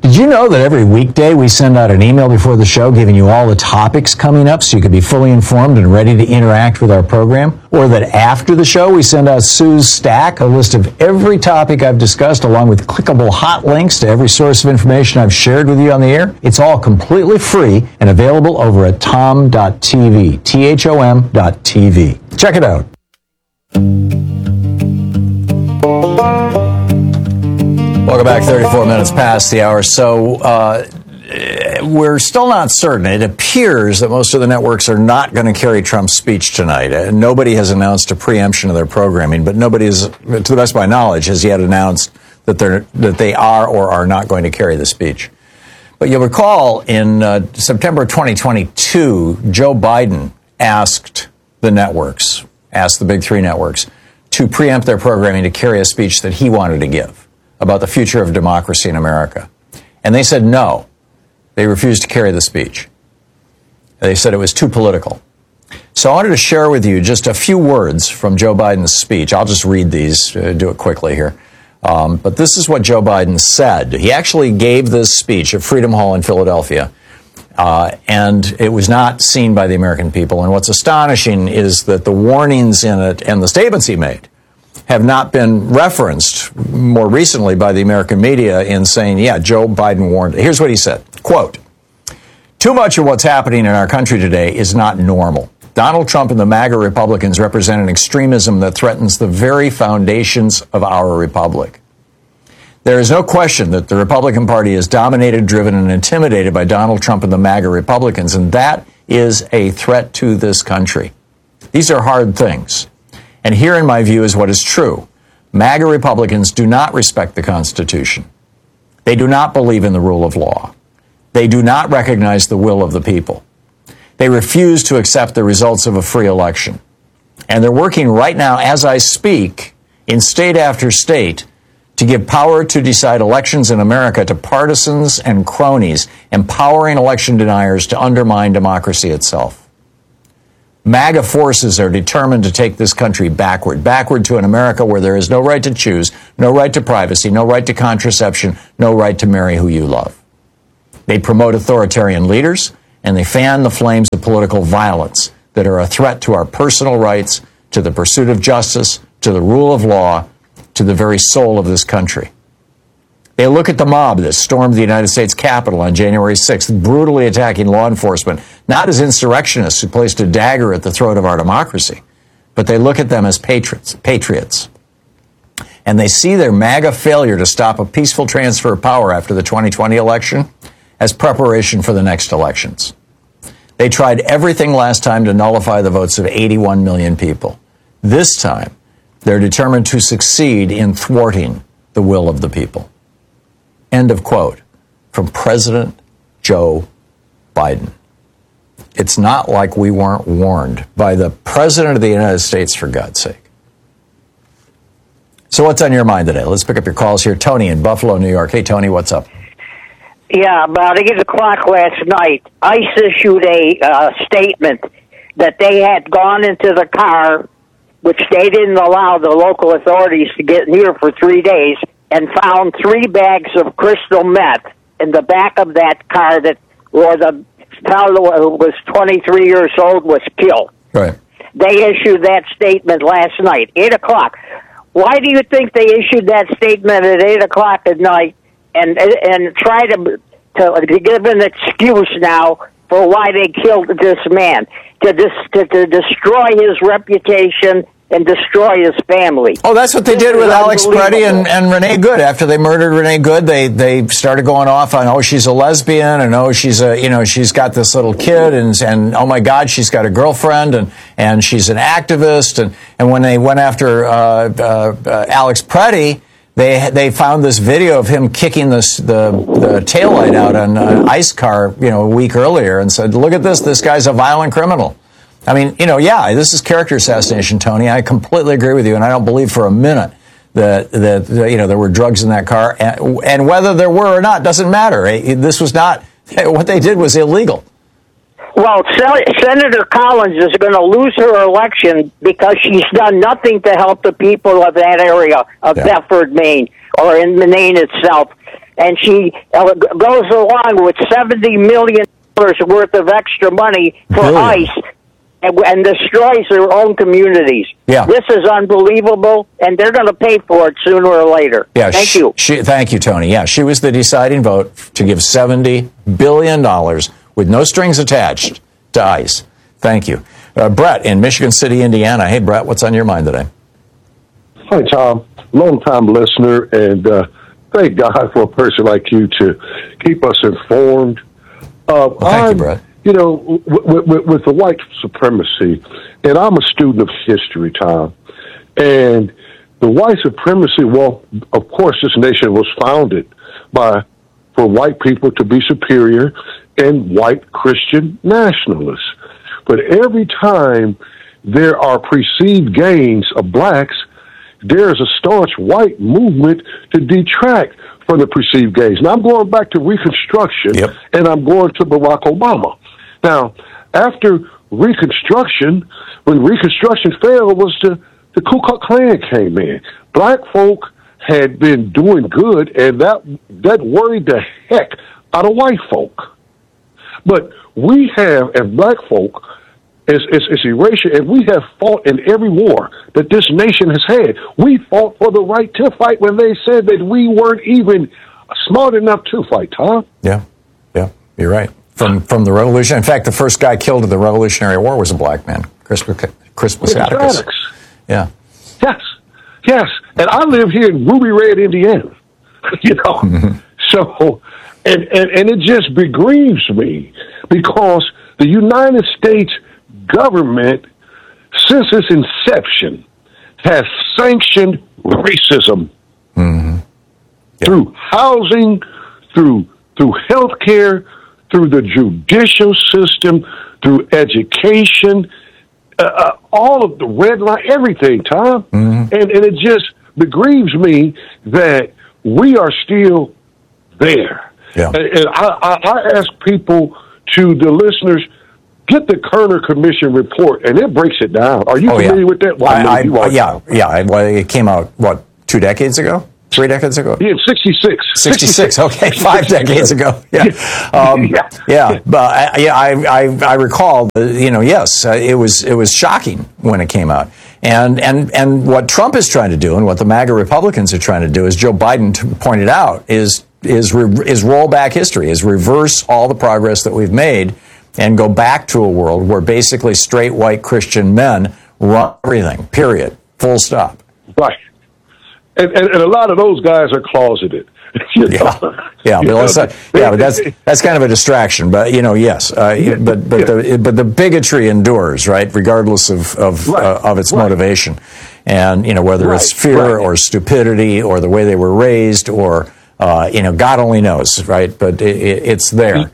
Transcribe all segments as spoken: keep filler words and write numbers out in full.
Did you know that every weekday we send out an email before the show giving you all the topics coming up so you can be fully informed and ready to interact with our program? Or that after the show we send out Sue's Stack, a list of every topic I've discussed along with clickable hot links to every source of information I've shared with you on the air? It's all completely free and available over at tom dot t v, T H O M dot T V. Check it out. Welcome back, thirty-four minutes past the hour. So uh, we're still not certain. It appears that most of the networks are not going to carry Trump's speech tonight. Uh, nobody has announced a preemption of their programming, but nobody is, to the best of my knowledge, has yet announced that they're that they are or are not going to carry the speech. But you'll recall in uh, September twenty twenty-two, Joe Biden asked the networks, asked the big three networks, to preempt their programming to carry a speech that he wanted to give about the future of democracy in America. And they said no. They refused to carry the speech. They said it was too political. So I wanted to share with you just a few words from Joe Biden's speech. I'll just read these, uh, do it quickly here. Um, but this is what Joe Biden said. He actually gave this speech at Freedom Hall in Philadelphia, uh, and it was not seen by the American people. And what's astonishing is that the warnings in it and the statements he made have not been referenced more recently by the American media in saying, yeah, Joe Biden warned. Here's what he said, quote, "Too much of what's happening in our country today is not normal. Donald Trump and the MAGA Republicans represent an extremism that threatens the very foundations of our republic. There is no question that the Republican Party is dominated, driven, and intimidated by Donald Trump and the MAGA Republicans, and that is a threat to this country. These are hard things. And here, in my view, is what is true. MAGA Republicans do not respect the Constitution. They do not believe in the rule of law. They do not recognize the will of the people. They refuse to accept the results of a free election. And they're working right now, as I speak, in state after state, to give power to decide elections in America to partisans and cronies, empowering election deniers to undermine democracy itself. MAGA forces are determined to take this country backward, backward to an America where there is no right to choose, no right to privacy, no right to contraception, no right to marry who you love. They promote authoritarian leaders, and they fan the flames of political violence that are a threat to our personal rights, to the pursuit of justice, to the rule of law, to the very soul of this country. They look at the mob that stormed the United States Capitol on January sixth, brutally attacking law enforcement, not as insurrectionists who placed a dagger at the throat of our democracy, but they look at them as patriots, patriots. And they see their MAGA failure to stop a peaceful transfer of power after the twenty twenty election as preparation for the next elections. They tried everything last time to nullify the votes of eighty-one million people. This time, they're determined to succeed in thwarting the will of the people. End of quote from President Joe Biden. It's not like we weren't warned by the President of the United States, for God's sake. So what's on your mind today? Let's pick up your calls here. Tony in Buffalo, New York. Hey, Tony, what's up? Yeah, about eight o'clock last night, ICE issued a uh, statement that they had gone into the car, which they didn't allow the local authorities to get near for three days, and found three bags of crystal meth in the back of that car that where the fellow who was twenty-three years old was killed. Right. They issued that statement last night, eight o'clock. Why do you think they issued that statement at eight o'clock at night and and try to, to, to give an excuse now for why they killed this man? To, dis, to, to destroy his reputation and destroy his family. Oh, that's what they this did with Alex Preddy and, and Renee Good. After they murdered Renee Good, they they started going off on, oh, she's a lesbian, and oh, she's a, you know, she's got this little kid, and and oh my God, she's got a girlfriend, and and she's an activist, and and when they went after uh, uh, uh, Alex Preddy, they they found this video of him kicking this the the taillight out on an ICE car, you know, a week earlier, and said, look at this, this guy's a violent criminal. I mean, you know, yeah, this is character assassination, Tony. I completely agree with you, and I don't believe for a minute that, that, that you know, there were drugs in that car. And, and whether there were or not doesn't matter. This was not, what they did was illegal. Well, Senator Collins is going to lose her election because she's done nothing to help the people of that area of yeah. Bedford, Maine, or in Maine itself. and she uh, goes along with seventy million dollars worth of extra money for Billion. ICE and, and destroys their own communities. Yeah. This is unbelievable, and they're going to pay for it sooner or later. Yeah, Thank she, you. She, thank you, Tony. Yeah, she was the deciding vote to give seventy billion dollars with no strings attached to ICE. Thank you. Uh, Brett in Michigan City, Indiana. Hey, Brett, what's on your mind today? Hi, Tom. Long-time listener, and uh, thank God for a person like you to keep us informed. Uh, Well, thank you, I'm, Brett. You know, with, with, with the white supremacy, and I'm a student of history, Tom, and the white supremacy, well, of course, this nation was founded by for white people to be superior and white Christian nationalists. But every time there are perceived gains of blacks, there is a staunch white movement to detract from the perceived gains. Now, I'm going back to Reconstruction, Yep. and I'm going to Barack Obama. Now, after Reconstruction, when Reconstruction failed, was the, the Ku Klux Klan came in. Black folk had been doing good, and that that worried the heck out of white folk. But we have, as black folk, as, as, as erasure, and we have fought in every war that this nation has had. We fought for the right to fight when they said that we weren't even smart enough to fight, Tom. Yeah, yeah, you're right. From from the Revolution. In fact, the first guy killed in the Revolutionary War was a black man, Crispus, Crispus Attucus. Attucks. Yeah. Yes, yes. And I live here in Ruby Red, Indiana. you know, Mm-hmm. so and, and and it just begrieves me because the United States government, since its inception, has sanctioned racism Mm-hmm. Yep. through housing, through through health care, through the judicial system, through education, uh, uh, all of the red line, everything, Tom. Mm-hmm. And, and it just begrieves me that we are still there. Yeah. And, and I, I, I ask people, to the listeners, get the Kerner Commission report, and it breaks it down. Are you Oh, familiar yeah. with that? Well, I, know I, you are. yeah, yeah. I- Well, it came out, what, two decades ago? Three decades ago? Yeah, sixty-six. sixty-six, okay, five decades ago. Yeah, um, Yeah. yeah. But I, yeah, I, I, I recall, uh, you know, yes, uh, it was it was shocking when it came out, and and and what Trump is trying to do, and what the MAGA Republicans are trying to do, as Joe Biden t- pointed out, is is re- is roll back history, is reverse all the progress that we've made, and go back to a world where basically straight white Christian men run everything. Period. Full stop. Right. And, and, and a lot of those guys are closeted. You know? Yeah, yeah, You but know, let's not, yeah, but that's that's kind of a distraction. But you know, yes, uh, Yeah, but but yeah. the but the bigotry endures, right, regardless of of, Right, uh, of its right. motivation, and you know whether it's Right, fear right. or stupidity or the way they were raised or uh, you know God only knows, right? But it, it, it's there,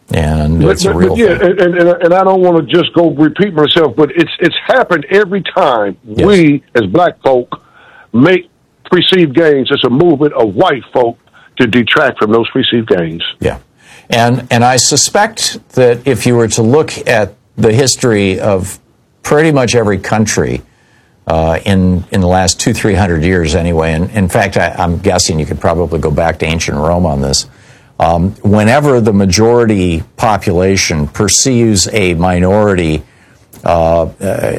and But, it's a but, real but yeah, thing. and, and, and I don't want to just go repeat myself, but it's it's happened every time Yes. we, as black folk, make perceived gains. It's a movement of white folk to detract from those perceived gains. Yeah. And and I suspect that if you were to look at the history of pretty much every country uh, in in the last two, three hundred years anyway, and in fact, I, I'm guessing you could probably go back to ancient Rome on this, um, whenever the majority population perceives a minority uh, uh,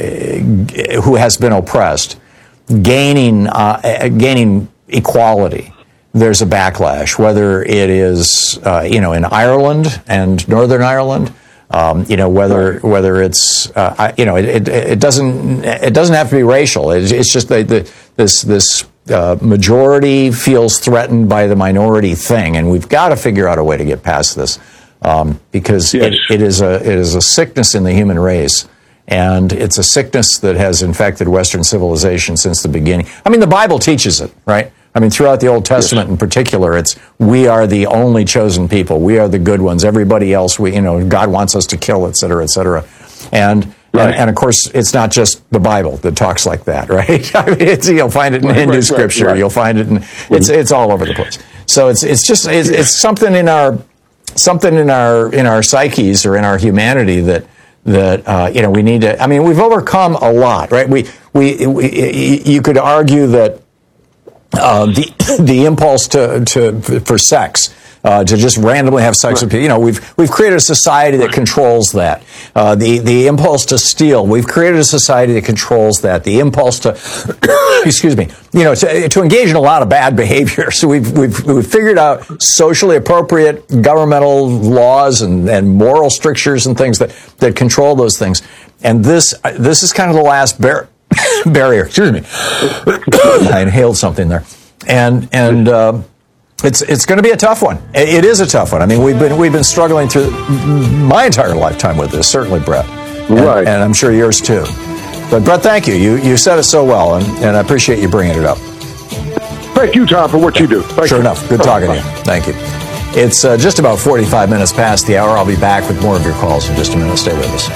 who has been oppressed, gaining uh, gaining equality, there's a backlash, whether it is uh, you know in Ireland and Northern Ireland, um, you know whether whether it's uh, I, you know it, it, it doesn't it doesn't have to be racial. It's, it's just the, the, this this uh, majority feels threatened by the minority thing, and we've got to figure out a way to get past this um, because Yes. it, it is a it is a sickness in the human race. And it's a sickness that has infected Western civilization since the beginning. I mean, the Bible teaches it, right? I mean, throughout the Old Testament in particular, it's we are the only chosen people. We are the good ones. Everybody else, we, you know, God wants us to kill, et cetera, et cetera. And, Right. and, and of course, it's not just the Bible that talks like that, right? I mean, it's, you'll find it in Right, Hindu right, right, scripture. right. You'll find it in, it's, it's all over the place. So it's, it's just, it's, it's something in our, something in our, in our psyches or in our humanity that, that uh, you know we need to. I mean, we've overcome a lot, right? We, we we you could argue that uh, the the impulse to to for sex. Uh, to just randomly have sex right. with people. You know, we've we've created a society that controls that. Uh, the the impulse to steal. We've created a society that controls that. The impulse to, excuse me, you know, to, to engage in a lot of bad behavior. So we've we've we've figured out socially appropriate governmental laws and, and moral strictures and things that, that control those things. And this this is kind of the last bar- barrier. Excuse me, I inhaled something there, and and. Uh, It's it's going to be a tough one. It is a tough one. I mean, we've been we've been struggling through my entire lifetime with this. Certainly, Brett, and, right, and I'm sure yours too. But Brett, thank you. You you said it so well, and, and I appreciate you bringing it up. Thank you, Tom, for what you do. Thank sure you. enough. Good talking to you. Thank you. It's uh, just about forty-five minutes past the hour. I'll be back with more of your calls in just a minute. Stay with us.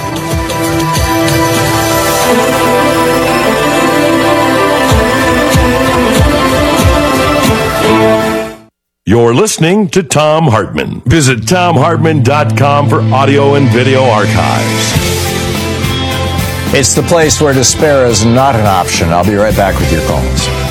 You're listening to Thom Hartmann. Visit Thom Hartmann dot com for audio and video archives. It's the place where despair is not an option. I'll be right back with your calls.